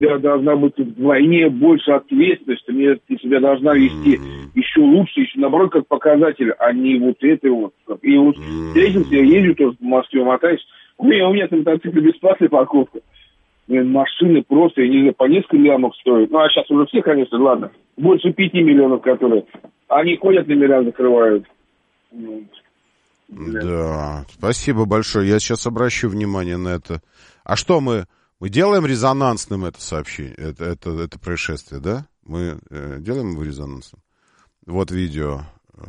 тебя должна быть вдвойне больше ответственность, ты себя должна вести еще лучше, еще наоборот, как показатель, а не вот это вот. И вот встретился, я езжу тоже в Москве, мотаюсь, у меня на мотоцикле бесплатная парковка. Машины просто, я не знаю, по несколько лямов стоят. Ну, а сейчас уже все, конечно, ладно. Больше 5 миллионов, которые... Они ходят, номера закрывают. Да, спасибо большое. Я сейчас обращу внимание на это. А что мы делаем резонансным это сообщение, это происшествие, да? Мы делаем его резонансным. Вот видео.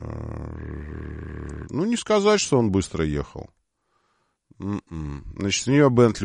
Ну, не сказать, что он быстро ехал. Значит, у нее Бентли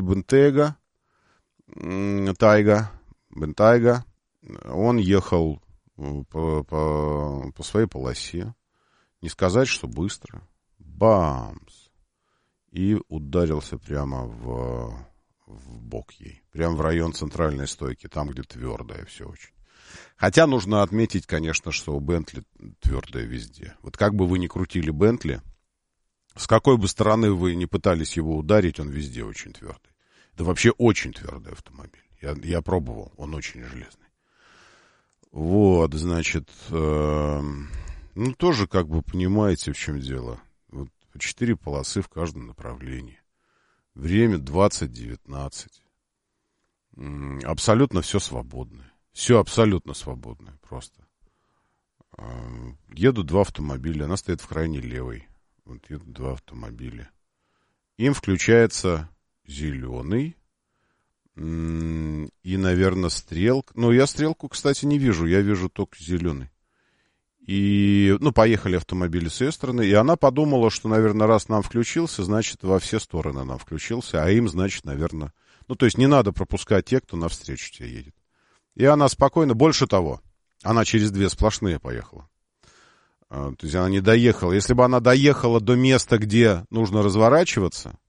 Бентайга. Он ехал по своей полосе. Не сказать, что быстро. Бамс! И ударился прямо в бок ей. Прямо в район центральной стойки, там, где твердое все очень. Хотя нужно отметить, конечно, что у Бентли твердое везде. Вот как бы вы ни крутили Бентли, с какой бы стороны вы ни пытались его ударить, он везде очень твердый. Это вообще очень твердый автомобиль. Я пробовал, он очень железный. Вот, значит, ну, тоже как бы понимаете, в чем дело. Вот 4 полосы в каждом направлении. Время 20:19. Абсолютно все свободное. Все абсолютно свободное просто. Едут 2 автомобиля. Она стоит в крайней левой. Вот едут 2 автомобиля. Им включается зеленый. И, наверное, стрелка. Ну, я стрелку, кстати, не вижу. Я вижу только зеленый. И, ну, поехали автомобили с ее стороны. И она подумала, что, наверное, раз нам включился, значит, во все стороны нам включился. А им, значит, наверное... Ну, то есть не надо пропускать тех, кто навстречу тебе едет. И она спокойно... Больше того, она через 2 сплошные поехала. То есть она не доехала. Если бы она доехала до места, где нужно разворачиваться,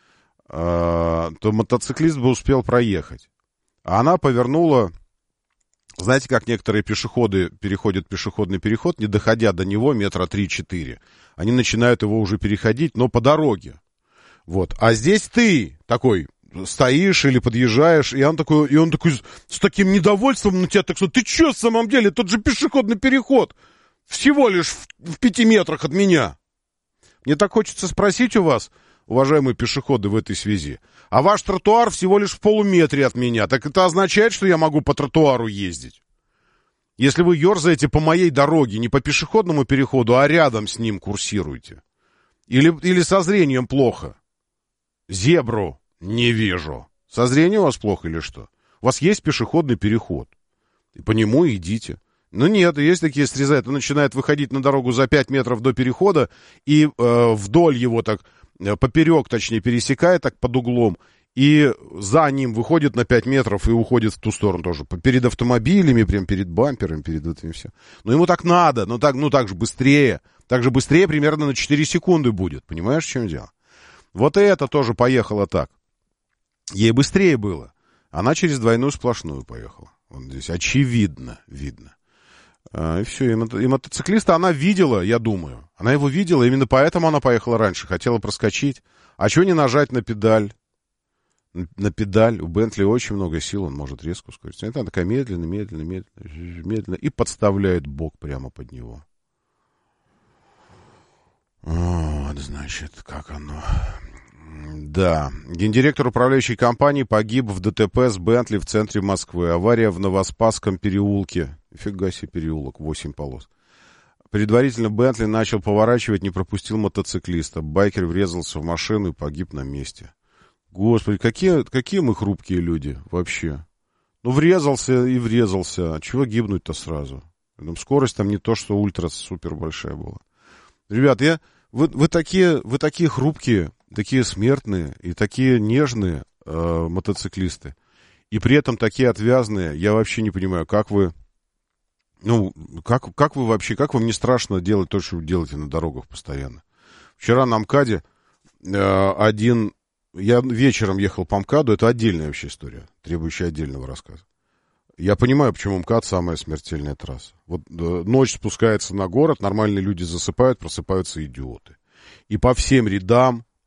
то мотоциклист бы успел проехать. А она повернула... Знаете, как некоторые пешеходы переходят пешеходный переход, не доходя до него 3-4 метра. Они начинают его уже переходить, но по дороге. Вот. А здесь ты такой стоишь или подъезжаешь, и он такой с таким недовольством на тебя так сказать: ты что, в самом деле, тут же пешеходный переход. Всего лишь в 5 метрах от меня. Мне так хочется спросить у вас, уважаемые пешеходы, в этой связи. А ваш тротуар всего лишь в полуметре от меня. Так это означает, что я могу по тротуару ездить? Если вы ерзаете по моей дороге, не по пешеходному переходу, а рядом с ним курсируете. Или со зрением плохо. Зебру не вижу. Со зрением у вас плохо или что? У вас есть пешеходный переход. И по нему идите. Ну нет, есть такие срезают. Он начинает выходить на дорогу за 5 метров до перехода и вдоль его так... поперек, точнее, пересекает так под углом, и за ним выходит на 5 метров и уходит в ту сторону тоже. Перед автомобилями, прям перед бампером, перед этим все. Но ему так надо, так же быстрее. Так же быстрее примерно на 4 секунды будет. Понимаешь, в чем дело? Вот и это тоже поехало так. Ей быстрее было. Она через 2 сплошную поехала. Вот здесь очевидно видно. И все, и мотоциклиста она видела, я думаю. Она его видела, именно поэтому она поехала раньше. Хотела проскочить. А чего не нажать на педаль? На педаль. У Бентли очень много сил, он может резко ускориться. Она такая медленно. И подставляет бок прямо под него. Вот, значит, как оно... Да. Гендиректор управляющей компании погиб в ДТП с Бентли в центре Москвы. Авария в Новоспасском переулке. Фига себе переулок, 8 полос. Предварительно Бентли начал поворачивать, не пропустил мотоциклиста. Байкер врезался в машину и погиб на месте. Господи, какие мы хрупкие люди вообще. Ну, врезался и врезался. А чего гибнуть-то сразу? Скорость там не то, что ультра-супер большая была. Ребят, вы такие хрупкие, такие смертные и такие нежные мотоциклисты. И при этом такие отвязные. Я вообще не понимаю, как вы... Ну, как вы вообще, как вам не страшно делать то, что вы делаете на дорогах постоянно? Вчера на МКАДе я вечером ехал по МКАДу, это отдельная вообще история, требующая отдельного рассказа. Я понимаю, почему МКАД самая смертельная трасса. Вот ночь спускается на город, нормальные люди засыпают, просыпаются идиоты. И по всем рядам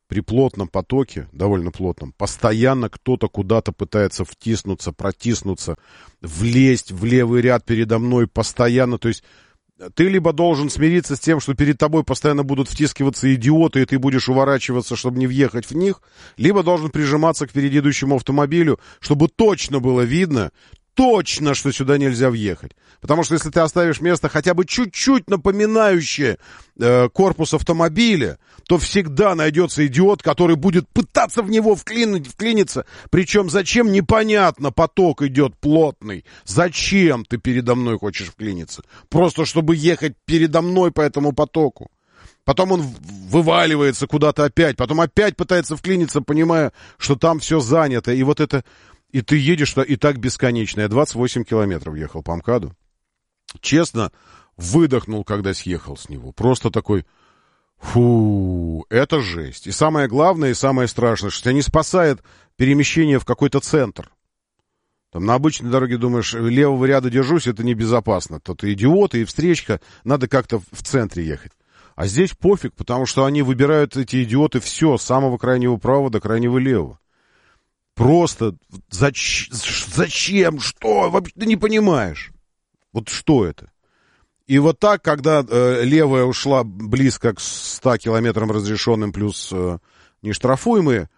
при плотном потоке, довольно плотном, постоянно кто-то куда-то пытается втиснуться, протиснуться, влезть в левый ряд передо мной постоянно. То есть ты либо должен смириться с тем, что перед тобой постоянно будут втискиваться идиоты, и ты будешь уворачиваться, чтобы не въехать в них, либо должен прижиматься к впереди идущему автомобилю, чтобы точно было видно, точно, что сюда нельзя въехать. Потому что если ты оставишь место хотя бы чуть-чуть напоминающее корпус автомобиля, то всегда найдется идиот, который будет пытаться в него вклиниться. Причем зачем, непонятно, поток идет плотный. Зачем ты передо мной хочешь вклиниться? Просто чтобы ехать передо мной по этому потоку. Потом он вываливается куда-то опять, потом опять пытается вклиниться, понимая, что там все занято. И вот это... И ты едешь, и так бесконечно. Я 28 километров ехал по МКАДу. Честно, выдохнул, когда съехал с него. Просто такой, фу, это жесть. И самое главное, и самое страшное, что тебя не спасает перемещение в какой-то центр. Там на обычной дороге думаешь, левого ряда держусь, это небезопасно. То ты идиот, и встречка, надо как-то в центре ехать. А здесь пофиг, потому что они выбирают, эти идиоты, все, с самого крайнего правого до крайнего левого. Просто зачем? Что? Вообще ты не понимаешь. Вот что это? И вот так, когда левая ушла близко к 100 километрам разрешенным плюс нештрафуемые,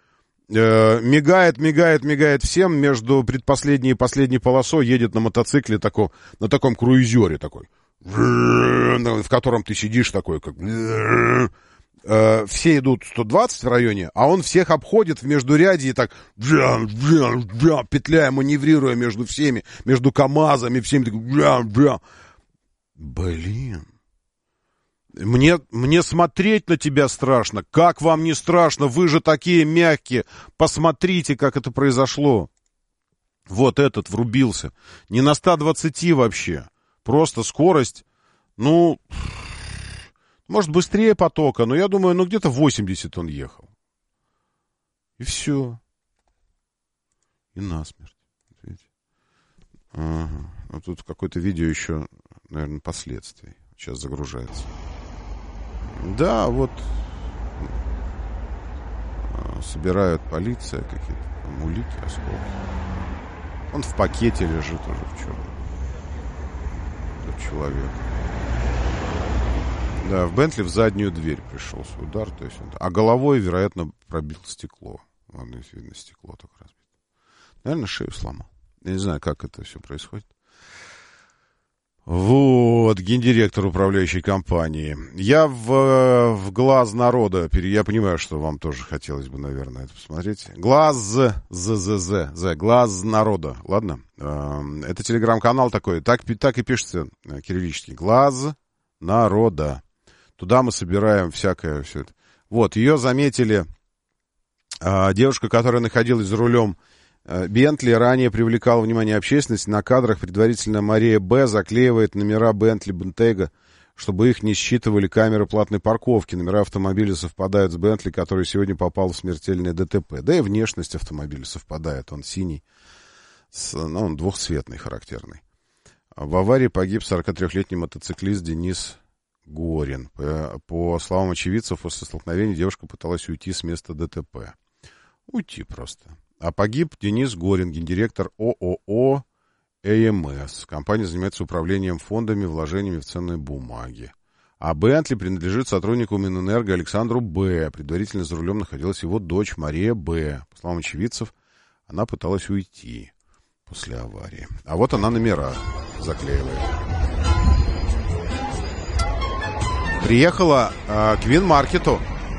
мигает всем, между предпоследней и последней полосой едет на мотоцикле на таком круизере такой, в котором ты сидишь такой, как... Все идут 120 в районе, а он всех обходит в междурядье и так петляя, маневрируя между всеми, между КамАЗами, всеми. Блин. Мне смотреть на тебя страшно. Как вам не страшно? Вы же такие мягкие. Посмотрите, как это произошло. Вот этот врубился. Не на 120 вообще. Просто скорость, может, быстрее потока, но я думаю, где-то 80 он ехал. И все. И насмерть. Видите? Ага. Ну, тут какое-то видео еще, наверное, последствий. Сейчас загружается. Да, вот. Собирают полиция, какие-то там улики, осколки. Он в пакете лежит уже в черном. Этот человек. Да, в Бентли в заднюю дверь пришелся удар. То есть а головой, вероятно, пробил стекло. Ладно, видно, стекло так разбито. Наверное, шею сломал. Я не знаю, как это все происходит. Вот, гендиректор управляющей компании. Я в глаз народа, я понимаю, что вам тоже хотелось бы, наверное, это посмотреть. Глаз народа, ладно? Это телеграм-канал такой, так и пишется кириллически. Глаз народа. Туда мы собираем всякое все это. Вот, ее заметили. Девушка, которая находилась за рулем Бентли, ранее привлекала внимание общественности. На кадрах предварительно Мария Б. заклеивает номера Бентли Бентейга, чтобы их не считывали камеры платной парковки. Номера автомобиля совпадают с Бентли, который сегодня попал в смертельное ДТП. Да и внешность автомобиля совпадает. Он синий, он двухцветный, характерный. В аварии погиб 43-летний мотоциклист Денис Горин. По словам очевидцев, после столкновения девушка пыталась уйти с места ДТП. Уйти просто. А погиб Денис Горин, гендиректор ООО ЭМС. Компания занимается управлением фондами, вложениями в ценные бумаги. А Бентли принадлежит сотруднику Минэнерго Александру Б. Предварительно за рулем находилась его дочь Мария Б. По словам очевидцев, она пыталась уйти после аварии. А вот она номера заклеивает. Приехала к Винмаркету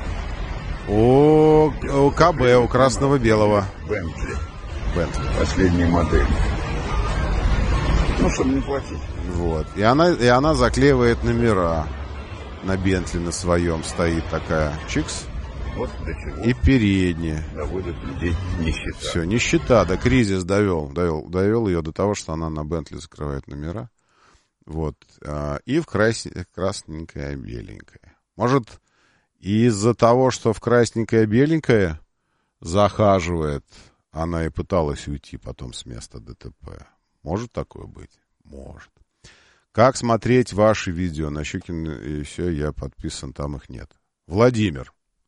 у КБ, у красного-белого. Бентли. Последняя модель. Чтобы не платить. Вот. И она заклеивает номера на Бентли на своем. Стоит такая. Чикс. Вот до чего. И передняя. Доводит людей нищета. Все, нищета, да, кризис довел ее до того, что она на Бентли закрывает номера. Вот. И в красненькое, беленькое. Может, из-за того, что в красненькое, беленькое захаживает, она и пыталась уйти потом с места ДТП. Может такое быть? Может. Как смотреть ваши видео на Щукин и все, я подписан, там их нет. Владимир,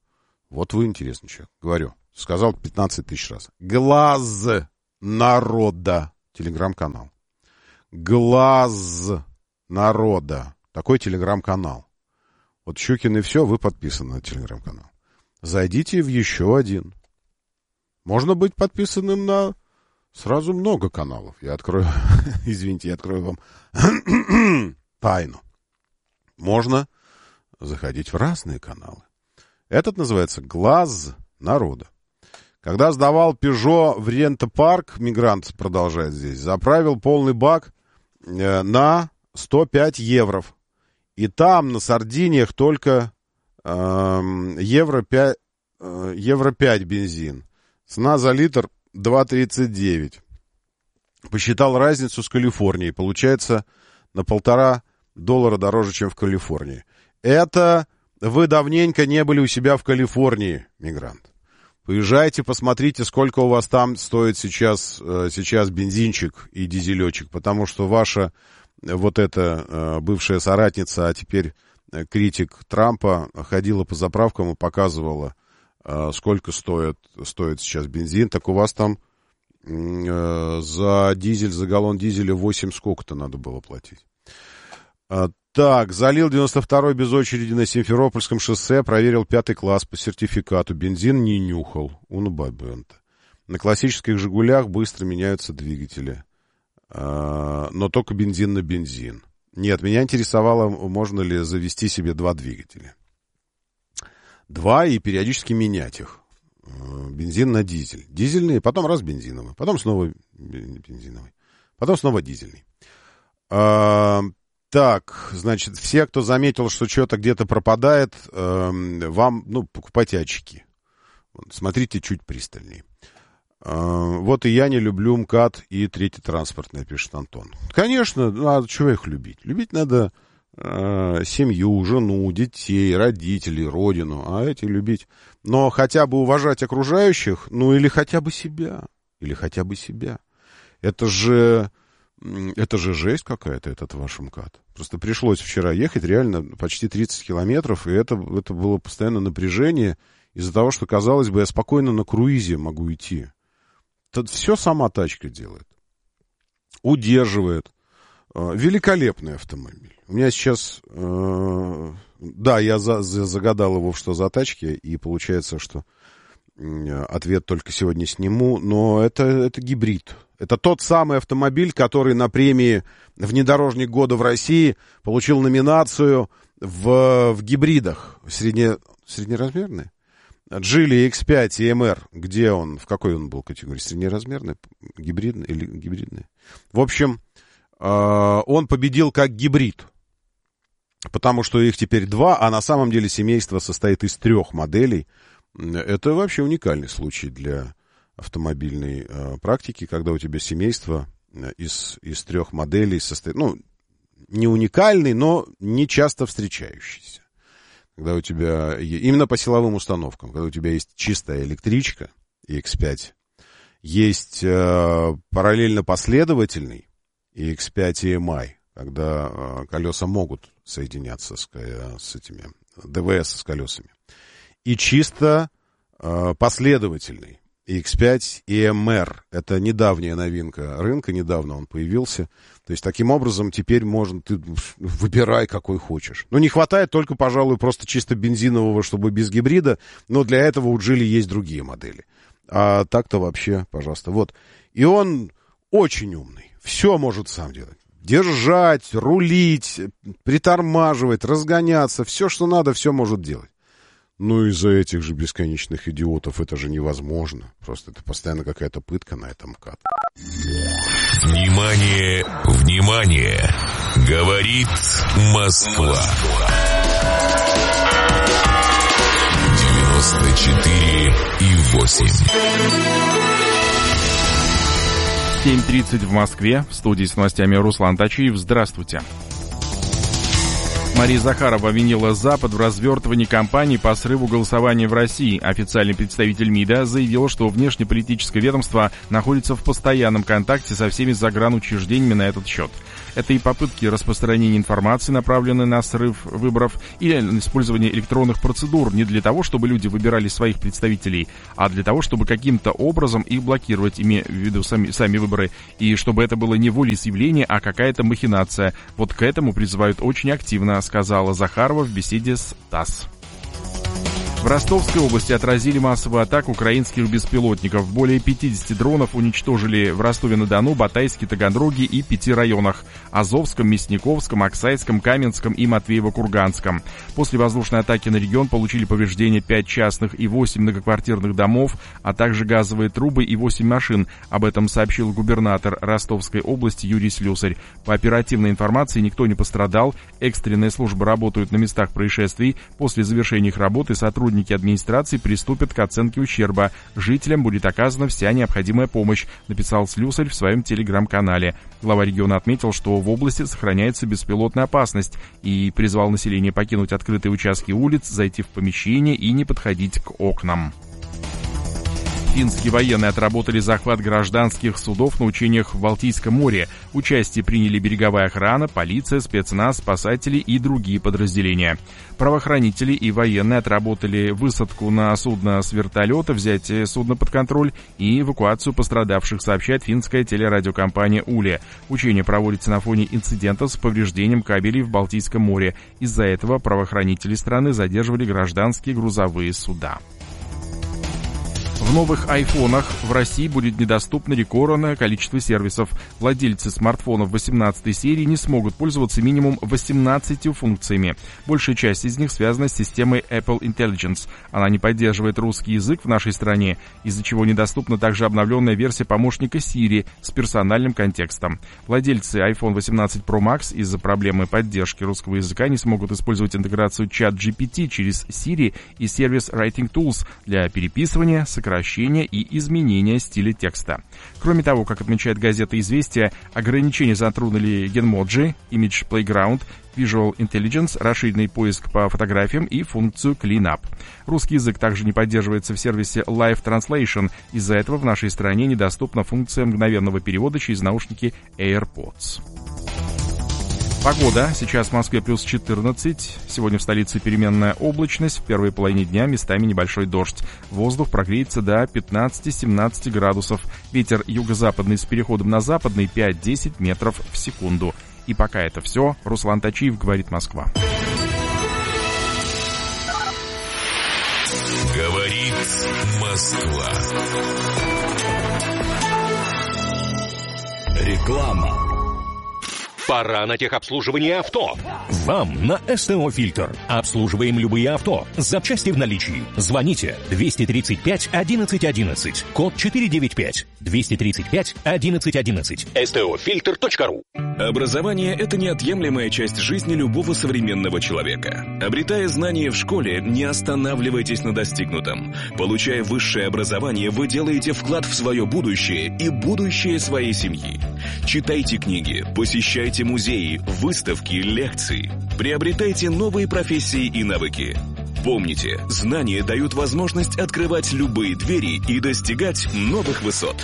Вот вы интересный человек. Говорю, сказал 15 тысяч раз. Глаз народа. Телеграм-канал. Глаз народа. Такой телеграм-канал. Вот Щукин и все, вы подписаны на телеграм-канал. Зайдите в еще один. Можно быть подписанным на сразу много каналов. Я открою, извините, я открою вам тайну. Можно заходить в разные каналы. Этот называется «Глаз народа». Когда сдавал Пежо в Рента-парк, мигрант продолжает здесь, заправил полный бак на 105 евро. И там на Сардиниях только евро 5 бензин. Цена за литр 2,39. Посчитал разницу с Калифорнией. Получается на $1,5 дороже, чем в Калифорнии. Это вы давненько не были у себя в Калифорнии, мигрант. Поезжайте, посмотрите, сколько у вас там стоит сейчас бензинчик и дизелечек, потому что ваша вот эта бывшая соратница, а теперь критик Трампа, ходила по заправкам и показывала, сколько стоит сейчас бензин. Так у вас там за галлон дизеля 8 сколько-то надо было платить. Так, залил 92-й без очереди на Симферопольском шоссе, проверил 5-й класс по сертификату, бензин не нюхал, унабабента. На классических «Жигулях» быстро меняются двигатели, но только бензин на бензин. Нет, меня интересовало, можно ли завести себе 2 двигателя. 2 и периодически менять их. Бензин на дизель. Дизельный, потом раз бензиновый, потом снова бензиновый, потом снова дизельный. Так, значит, все, кто заметил, что что-то где-то пропадает, вам, покупайте очки. Смотрите чуть пристальнее. Вот и я не люблю МКАД и третий транспортный, пишет Антон. Конечно, а чего их любить? Любить надо семью, жену, детей, родителей, родину, а эти любить. Но хотя бы уважать окружающих, или хотя бы себя. Это же жесть какая-то, этот ваш МКАД. Просто пришлось вчера ехать реально почти 30 километров, и это было постоянное напряжение из-за того, что, казалось бы, я спокойно на круизе могу идти. Тут все сама тачка делает. Удерживает. Великолепный автомобиль. У меня сейчас... Да, я загадал его, что за тачки, и получается, что ответ только сегодня сниму, но это гибрид. Это тот самый автомобиль, который на премии «Внедорожник года в России» получил номинацию в гибридах. Среднеразмерный? Джили X5 и MR. Где он? В какой он был категории? Среднеразмерный? Гибридный или гибридный? В общем, он победил как гибрид. Потому что их теперь 2, а на самом деле семейство состоит из 3 моделей. Это вообще уникальный случай для автомобильной практики, когда у тебя семейство из 3 моделей состоит, не уникальный, но не часто встречающийся. Когда у тебя, именно по силовым установкам, когда у тебя есть чистая электричка X5, есть параллельно последовательный X5 EMI, когда колеса могут соединяться с этими ДВС с колесами, и чисто последовательный X5 EMR. Это недавняя новинка рынка, недавно он появился. То есть, таким образом, теперь ты выбирай, какой хочешь. Не хватает только, пожалуй, просто чисто бензинового, чтобы без гибрида, но для этого у Джили есть другие модели. А так-то вообще, пожалуйста. Вот. И он очень умный. Все может сам делать. Держать, рулить, притормаживать, разгоняться. Все, что надо, все может делать. Из-за этих же бесконечных идиотов это же невозможно. Просто это постоянно какая-то пытка на этом МКАД. Внимание, внимание! Говорит Москва. 94,8. 7:30 в Москве. В студии с новостями Руслан Тачиев. Здравствуйте. Мария Захарова обвинила Запад в развертывании кампании по срыву голосования в России. Официальный представитель МИДа заявил, что внешнеполитическое ведомство находится в постоянном контакте со всеми загранучреждениями на этот счет. Это и попытки распространения информации, направленной на срыв выборов, или использование электронных процедур не для того, чтобы люди выбирали своих представителей, а для того, чтобы каким-то образом их блокировать, имея в виду сами выборы, и чтобы это было не волеизъявление, а какая-то махинация. Вот к этому призывают очень активно, сказала Захарова в беседе с ТАСС. В Ростовской области отразили массовую атаку украинских беспилотников. Более 50 дронов уничтожили в Ростове-на-Дону, Батайске, Таганроге и 5 районах – Азовском, Мясниковском, Аксайском, Каменском и Матвеево-Курганском. После воздушной атаки на регион получили повреждения 5 частных и 8 многоквартирных домов, а также газовые трубы и 8 машин. Об этом сообщил губернатор Ростовской области Юрий Слюсарь. По оперативной информации никто не пострадал. Экстренные службы работают на местах происшествий. После завершения их работы сотрудники администрации приступят к оценке ущерба. Жителям будет оказана вся необходимая помощь, написал Слюсарь в своем телеграм-канале. Глава региона отметил, что в области сохраняется беспилотная опасность и призвал население покинуть открытые участки улиц, зайти в помещение и не подходить к окнам. Финские военные отработали захват гражданских судов на учениях в Балтийском море. Участие приняли береговая охрана, полиция, спецназ, спасатели и другие подразделения. Правоохранители и военные отработали высадку на судно с вертолета, взятие судна под контроль и эвакуацию пострадавших, сообщает финская телерадиокомпания «Уле». Учение проводится на фоне инцидентов с повреждением кабелей в Балтийском море. Из-за этого правоохранители страны задерживали гражданские грузовые суда. В новых айфонах в России будет недоступно рекордное количество сервисов. Владельцы смартфонов 18-й серии не смогут пользоваться минимум 18 функциями. Большая часть из них связана с системой Apple Intelligence. Она не поддерживает русский язык в нашей стране, из-за чего недоступна также обновленная версия помощника Siri с персональным контекстом. Владельцы iPhone 18 Pro Max из-за проблемы поддержки русского языка не смогут использовать интеграцию ChatGPT через Siri и сервис Writing Tools для переписывания, сокращения и изменения стиля текста. Кроме того, как отмечает газета «Известия», ограничения затронули Genmoji, Image Playground, Visual Intelligence, расширенный поиск по фотографиям и функцию Cleanup. Русский язык также не поддерживается в сервисе Live Translation. Из-за этого в нашей стране недоступна функция мгновенного перевода через наушники AirPods. Погода. Сейчас в Москве плюс 14. Сегодня в столице переменная облачность. В первой половине дня местами небольшой дождь. Воздух прогреется до 15-17 градусов. Ветер юго-западный с переходом на западный 5-10 метров в секунду. И пока это все. Руслан Тачиев, говорит Москва. Говорит Москва. Реклама. Пора на техобслуживание авто. Вам на СТО «Фильтр». Обслуживаем любые авто. Запчасти в наличии. Звоните 235 11 11. Код 495. 235 11 11. STOFilter.ru. Образование – это неотъемлемая часть жизни любого современного человека. Обретая знания в школе, не останавливайтесь на достигнутом. Получая высшее образование, вы делаете вклад в свое будущее и будущее своей семьи. Читайте книги, посещайте музеи, выставки, лекции. Приобретайте новые профессии и навыки. Помните, знания дают возможность открывать любые двери и достигать новых высот.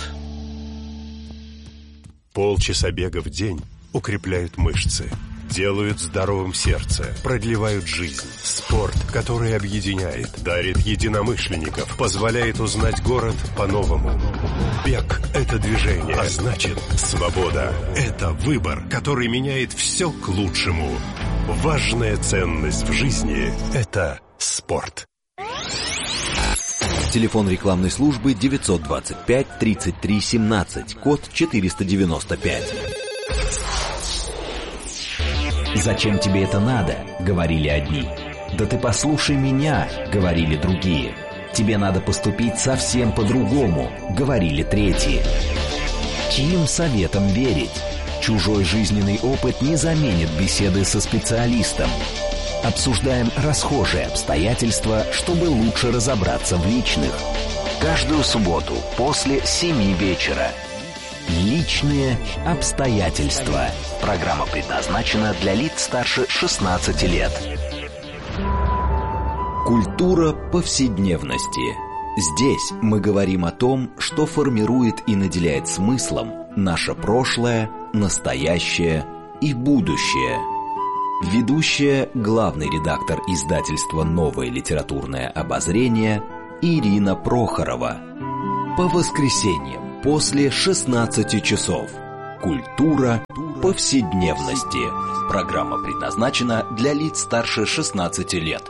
Полчаса бега в день укрепляют мышцы, делают здоровым сердце, продлевают жизнь. Спорт, который объединяет, дарит единомышленников, позволяет узнать город по-новому. Бег – это движение, а значит, свобода – это выбор, который меняет все к лучшему. Важная ценность в жизни – это спорт. Телефон рекламной службы 925 33 17, код 495. «Зачем тебе это надо?» — говорили одни. «Да ты послушай меня!» — говорили другие. «Тебе надо поступить совсем по-другому!» — говорили третьи. Чьим советам верить? Чужой жизненный опыт не заменит беседы со специалистом. Обсуждаем расхожие обстоятельства, чтобы лучше разобраться в личных. Каждую субботу после 7 вечера. Личные обстоятельства. Программа предназначена для лиц старше 16 лет. Культура повседневности. Здесь мы говорим о том, что формирует и наделяет смыслом наше прошлое, настоящее и будущее. Ведущая, главный редактор издательства «Новое литературное обозрение» Ирина Прохорова. По воскресеньям после 16 часов. Культура повседневности. Программа предназначена для лиц старше 16 лет.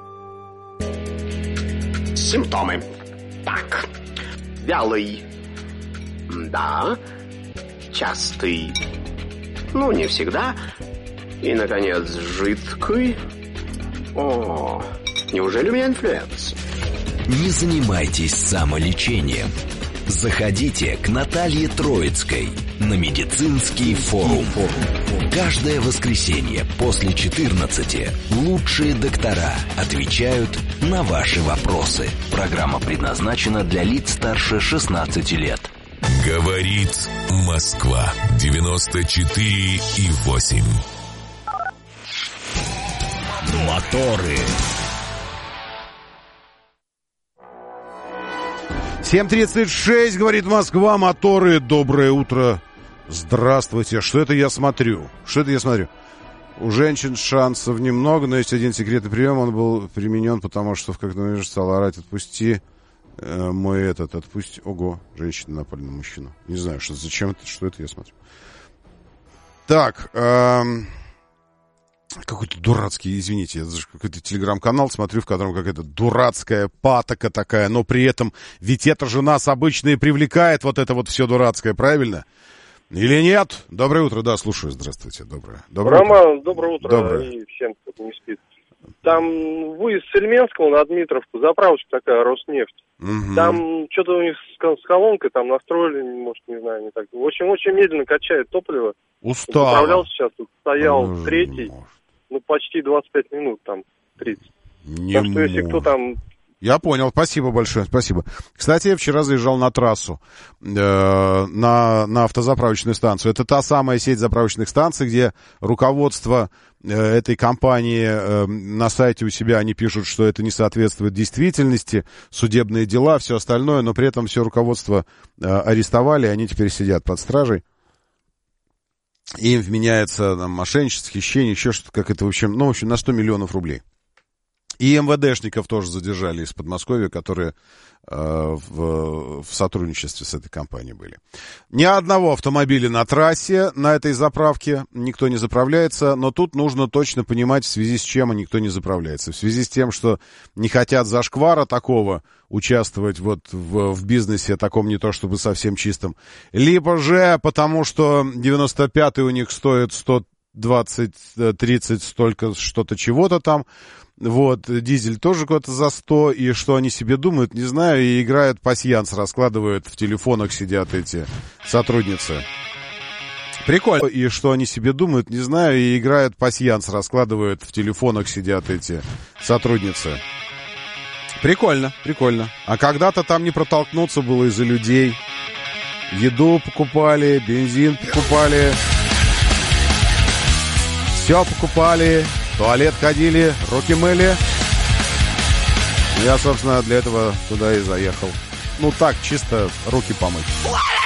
Симптомы. Так. Вялый. Да. Частый. Ну, не всегда. И, наконец, жидкий. О, неужели у меня инфлюенс? Не занимайтесь самолечением. Заходите к Наталье Троицкой на медицинский форум. Каждое воскресенье после 14 лучшие доктора отвечают на ваши вопросы. Программа предназначена для лиц старше 16 лет. Говорит Москва 94,8. Моторы. 7:36, говорит Москва, моторы, доброе утро, здравствуйте. Что это я смотрю? У женщин шансов немного, но есть один секретный прием, он был применен, потому что в как-то стал орать: отпусти отпусти. Ого, женщина напали на мужчину. Не знаю, зачем это, что это я смотрю. Так, какой-то дурацкий, извините, это же какой-то телеграм-канал смотрю, в котором какая-то дурацкая патока такая, но при этом, ведь это же нас обычно и привлекает, вот это вот все дурацкое, правильно? Или нет? Доброе утро, да, слушаю, здравствуйте, доброе Роман, утро. Доброе утро, Доброе. И всем, кто не спит. Там выезд с Ильменского на Дмитровку, заправочка такая, Роснефть. Угу. Там что-то у них с колонкой, там настроили, может, не знаю, не так. В общем, очень медленно качает топливо. Устал. Заправлял сейчас, тут стоял третий, почти 25 минут, там, 30. Так что, если кто там... Я понял, спасибо большое, спасибо. Кстати, я вчера заезжал на трассу, на автозаправочную станцию. Это та самая сеть заправочных станций, где руководство этой компании на сайте у себя, они пишут, что это не соответствует действительности, судебные дела, все остальное, но при этом все руководство арестовали, они теперь сидят под стражей. Им вменяется там мошенничество, хищение, еще что-то, как это, в общем, на 100 миллионов рублей. И МВДшников тоже задержали из Подмосковья, которые в сотрудничестве с этой компанией были. Ни одного автомобиля на трассе, на этой заправке, никто не заправляется, но тут нужно точно понимать, в связи с чем никто не заправляется. В связи с тем, что не хотят зашквара такого участвовать вот в бизнесе таком, не то чтобы совсем чистом, либо же потому, что 95-й у них стоит 120-30, столько что-то чего-то там. Вот, дизель тоже куда-то за 100, и что они себе думают, не знаю, и играют пасьянс, раскладывают, в телефонах сидят эти сотрудницы. Прикольно. И что они себе думают, не знаю, и играют пасьянс, раскладывают, в телефонах сидят эти сотрудницы. Прикольно, прикольно. А когда-то там не протолкнуться было из-за людей. Еду покупали, бензин покупали, все покупали. В туалет ходили, руки мыли. Я, собственно, для этого туда и заехал. Ну так, чисто руки помыть.